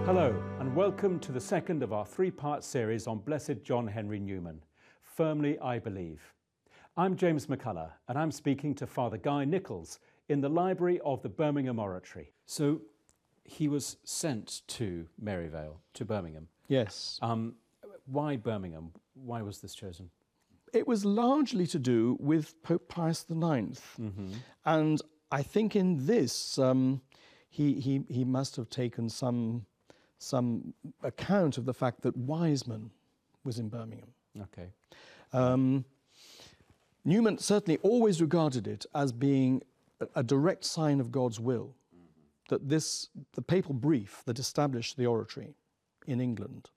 Hello, and welcome to the second of our three-part series on Blessed John Henry Newman, Firmly I Believe. I'm James McCullough, and I'm speaking to Father Guy Nichols in the library of the Birmingham Oratory. So he was sent to Maryvale, to Birmingham. Yes. Why Birmingham? Why was this chosen? It was largely to do with Pope Pius IX. And I think in this, he must have taken some account of the fact that Wiseman was in Birmingham. Okay. Newman certainly always regarded it as being a direct sign of God's will, that the papal brief that established the oratory in England